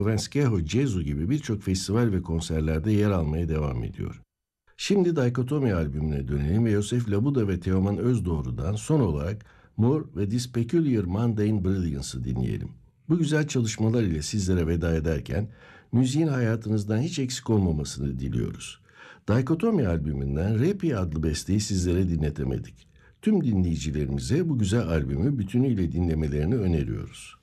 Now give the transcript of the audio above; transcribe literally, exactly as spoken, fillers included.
Venského Jazzu gibi birçok festival ve konserlerde yer almaya devam ediyor. Şimdi Dikotomi albümüne dönelim ve Yosef Labuda ve Teoman Özdoğru'dan son olarak More ve This Peculiar Mundane Brilliance'ı dinleyelim. Bu güzel çalışmalar ile sizlere veda ederken müziğin hayatınızdan hiç eksik olmamasını diliyoruz. Dikotomi albümünden Repi adlı besteyi sizlere dinletemedik. Tüm dinleyicilerimize bu güzel albümü bütünüyle dinlemelerini öneriyoruz.